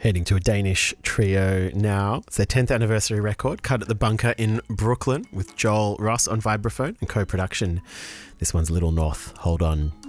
Heading to a Danish trio now. It's their 10th anniversary record, cut at the Bunker in Brooklyn with Joel Ross on vibraphone and co-production. This one's Little North. Hold on.